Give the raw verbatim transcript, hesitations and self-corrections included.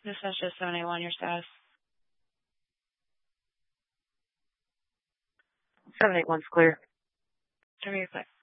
This is just seven eight one, your status. seven eight one's clear. Turn your click.